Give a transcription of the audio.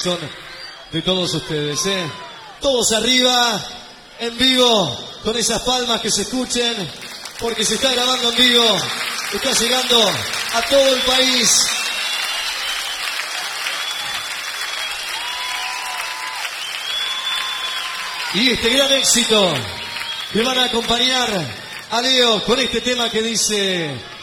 corazón de todos ustedes, ¿eh? Todos arriba, en vivo, con esas palmas que se escuchen, porque se está grabando en vivo, está llegando a todo el país. Y este gran éxito que van a acompañar a Leo con este tema que dice...